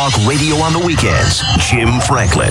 Talk Radio on the weekends, Jim Franklin.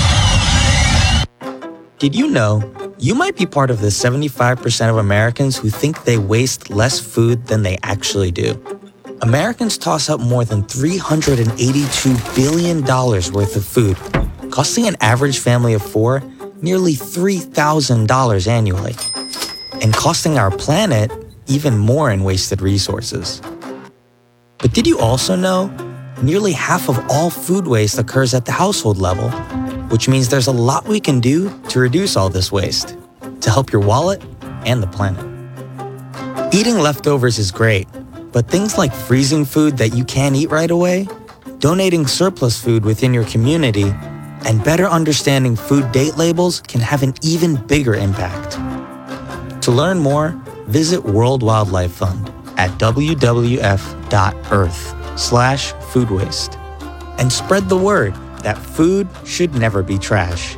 Did you know you might be part of the 75% of Americans who think they waste less food than they actually do? Americans toss up more than $382 billion worth of food, costing an average family of four nearly $3,000 annually, and costing our planet even more in wasted resources. But did you also know nearly half of all food waste occurs at the household level, which means there's a lot we can do to reduce all this waste, to help your wallet and the planet. Eating leftovers is great, but things like freezing food that you can't eat right away, donating surplus food within your community, and better understanding food date labels can have an even bigger impact. To learn more, visit World Wildlife Fund at wwf.earth/food waste and spread the word that food should never be trash.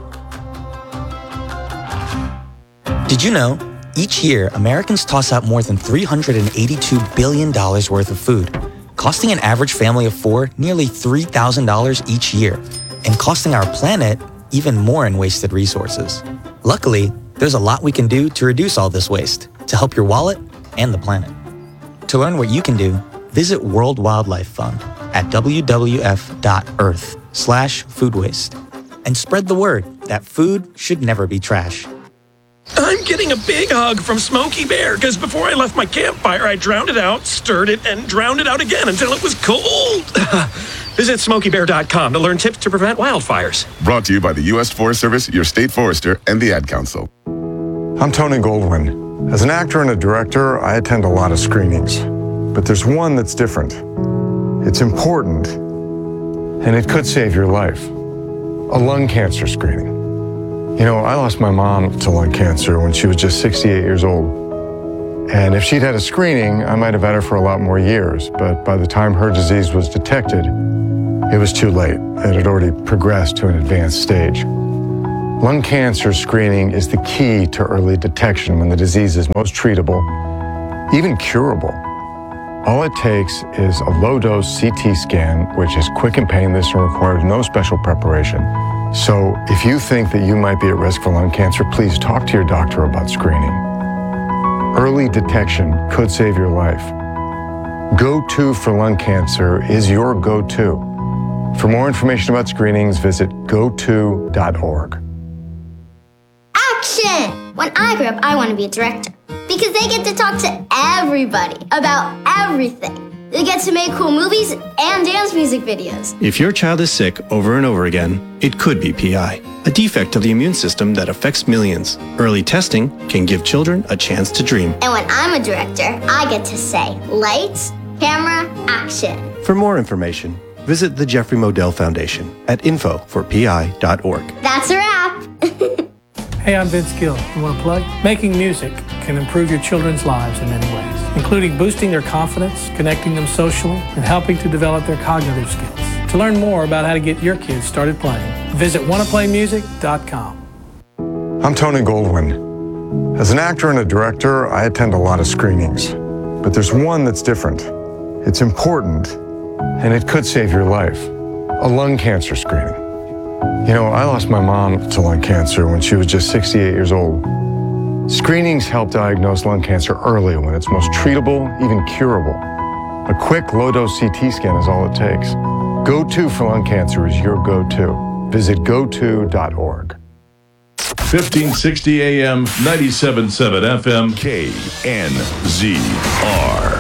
Did you know? Each year, Americans toss out more than $382 billion worth of food, costing an average family of four nearly $3,000 each year, and costing our planet even more in wasted resources. Luckily, there's a lot we can do to reduce all this waste, to help your wallet and the planet. To learn what you can do, visit World Wildlife Fund at wwf.earth/food waste and spread the word that food should never be trash. I'm getting a big hug from Smokey Bear because before I left my campfire, I drowned it out, stirred it, and drowned it out again until it was cold. Visit SmokeyBear.com to learn tips to prevent wildfires. Brought to you by the U.S. Forest Service, your state forester, and the Ad Council. I'm Tony Goldwyn. As an actor and a director, I attend a lot of screenings. But there's one that's different. It's important, and it could save your life. A lung cancer screening. You know, I lost my mom to lung cancer when she was just 68 years old. And if she'd had a screening, I might have had her for a lot more years. But by the time her disease was detected, it was too late. It had already progressed to an advanced stage. Lung cancer screening is the key to early detection when the disease is most treatable, even curable. All it takes is a low-dose CT scan, which is quick and painless and requires no special preparation. So if you think that you might be at risk for lung cancer, please talk to your doctor about screening. Early detection could save your life. Go-To for lung cancer is your go-to. For more information about screenings, visit goto.org. Action! When I grow up, I want to be a director because they get to talk to everybody about everything. They get to make cool movies and dance music videos. If your child is sick over and over again, it could be PI, a defect of the immune system that affects millions. Early testing can give children a chance to dream. And when I'm a director, I get to say, lights, camera, action. For more information, visit the Jeffrey Modell Foundation at info4pi.org. That's a wrap. Hey, I'm Vince Gill. You want to plug? Making music can improve your children's lives in many ways, including boosting their confidence, connecting them socially, and helping to develop their cognitive skills. To learn more about how to get your kids started playing, visit wannaplaymusic.com. I'm Tony Goldwyn. As an actor and a director, I attend a lot of screenings. But there's one that's different. It's important, and it could save your life. A lung cancer screening. You know, I lost my mom to lung cancer when she was just 68 years old. Screenings help diagnose lung cancer early when it's most treatable, even curable. A quick low-dose CT scan is all it takes. Go-To for lung cancer is your go-to. Visit goto.org. 1560 AM, 97.7 FM, KNZR.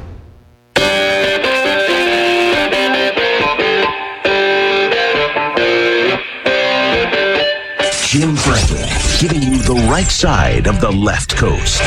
Jim Franklin, giving you the right side of the left coast.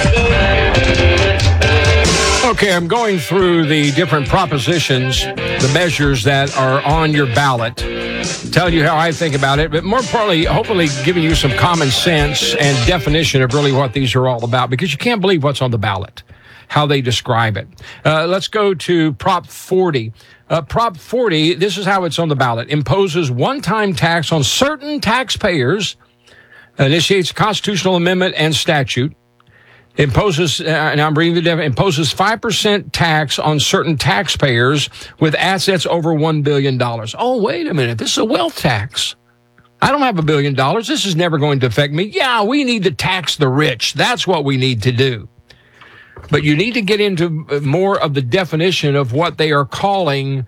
Okay, I'm going through the different propositions, the measures that are on your ballot, telling you how I think about it, but more importantly, hopefully giving you some common sense and definition of really what these are all about, because you can't believe what's on the ballot, how they describe it. Let's go to Prop 40. Prop 40, this is how it's on the ballot, imposes one-time tax on certain taxpayers, initiates a constitutional amendment and statute, imposes, and I'm reading the definition, imposes 5% tax on certain taxpayers with assets over $1 billion. Oh, wait a minute. This is a wealth tax. I don't have $1 billion. This is never going to affect me. Yeah, we need to tax the rich. That's what we need to do. But you need to get into more of the definition of what they are calling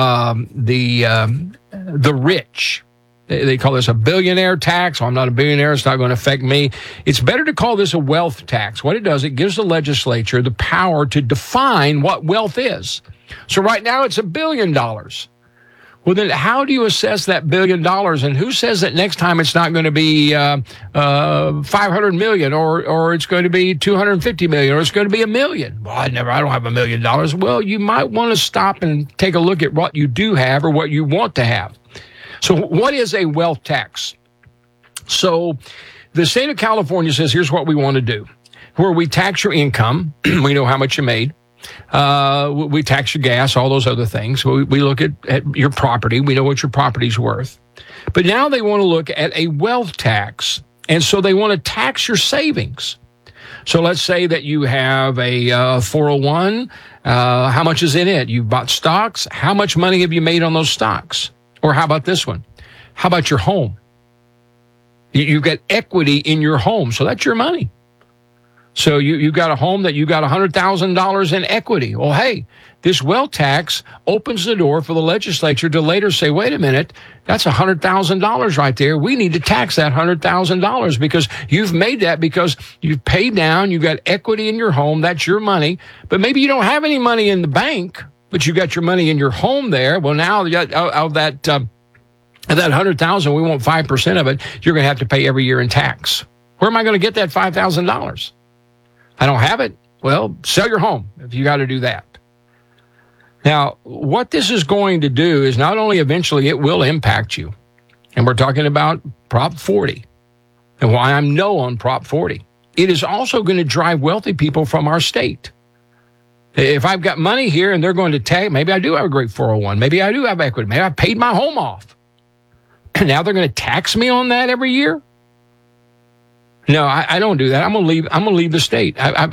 the rich. They call this a billionaire tax. Well, I'm not a billionaire. It's not going to affect me. It's better to call this a wealth tax. What it does, it gives the legislature the power to define what wealth is. So right now it's $1 billion. Well, then how do you assess that $1 billion? And who says that next time it's not going to be $500 million or it's going to be $250 million or it's going to be $1 million? Well, I don't have $1 million. Well, you might want to stop and take a look at what you do have or what you want to have. So what is a wealth tax? So the state of California says, here's what we want to do. Where we tax your income, we know how much you made. We tax your gas, all those other things. We look at your property. We know what your property's worth. But now they want to look at a wealth tax. And so they want to tax your savings. So let's say that you have a 401. How much is in it? You've bought stocks. How much money have you made on those stocks? Or how about this one? How about your home? You've got equity in your home, so that's your money. So you got a home that you got $100,000 in equity. Well, hey, this wealth tax opens the door for the legislature to later say, wait a minute, that's $100,000 right there. We need to tax that $100,000 because you've made that because you've paid down, you got equity in your home, that's your money. But maybe you don't have any money in the bank, but you got your money in your home there. Well, now of that $100,000, we want 5% of it. You're going to have to pay every year in tax. Where am I going to get that $5,000? I don't have it. Well, sell your home if you got to do that. Now, what this is going to do is not only eventually it will impact you, and we're talking about Prop 40, and why I'm no on Prop 40. It is also going to drive wealthy people from our state. If I've got money here and they're going to tax, maybe I do have a great 401, maybe I do have equity, maybe I paid my home off. And now they're going to tax me on that every year? No, I don't do that. I'm going to leave the state.